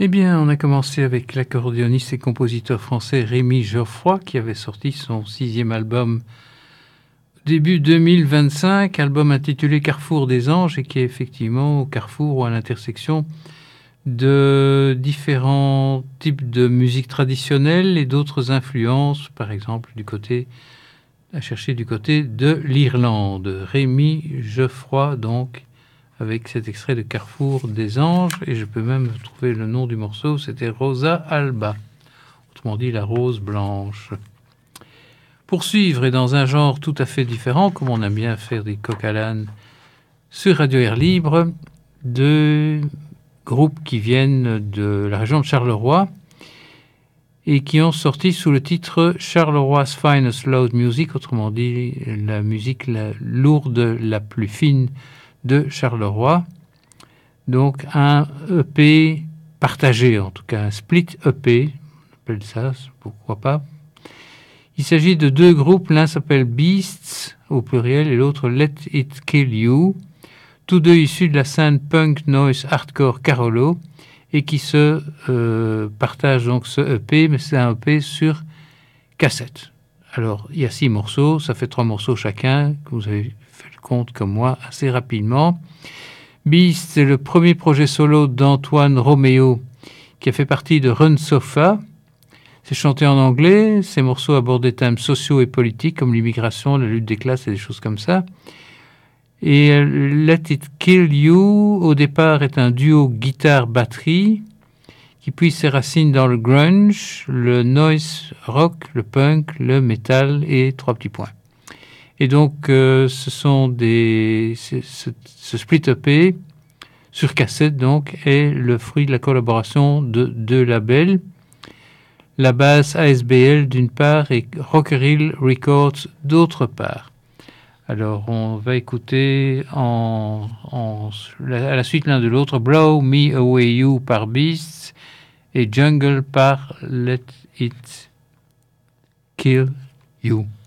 Eh bien, on a commencé avec l'accordéoniste et compositeur français Rémi Geoffroy qui avait sorti son 6e album début 2025, album intitulé Carrefour des Anges et qui est effectivement au carrefour ou à l'intersection de différents types de musique traditionnelle et d'autres influences, par exemple à chercher du côté de l'Irlande. Rémi Geoffroy donc, avec cet extrait de Carrefour des Anges, et je peux même trouver le nom du morceau, c'était Rosa Alba, autrement dit la rose blanche. Poursuivre, et dans un genre tout à fait différent, comme on aime bien faire des coqs à l'âne sur Radio Air Libre, deux groupes qui viennent de la région de Charleroi et qui ont sorti sous le titre Charleroi Finest Loud Music, autrement dit la musique la lourde, la plus fine de Charleroi. Donc un EP partagé, en tout cas un split EP, on appelle ça, pourquoi pas. Il s'agit de deux groupes, l'un s'appelle Beasts au pluriel et l'autre Let It Kill You, tous deux issus de la scène punk noise hardcore Carolo et qui se partagent donc ce EP, mais c'est un EP sur cassette. Alors il y a 6 morceaux, ça fait 3 morceaux chacun, que vous avez fait le compte comme moi assez rapidement. Beast, c'est le premier projet solo d'Antoine Roméo qui a fait partie de Run Sofa. C'est chanté en anglais, ces morceaux abordent des thèmes sociaux et politiques comme l'immigration, la lutte des classes et des choses comme ça. Et Let It Kill You, au départ, est un duo guitare-batterie qui puise ses racines dans le grunge, le noise rock, le punk, le metal et 3 petits points. Et donc, ce split EP sur cassette donc est le fruit de la collaboration de 2 labels, la base ASBL d'une part et Rockerill Records d'autre part. Alors, on va écouter à la suite l'un de l'autre Blow Me Away You par Beasts et Jungle par Let It Kill You.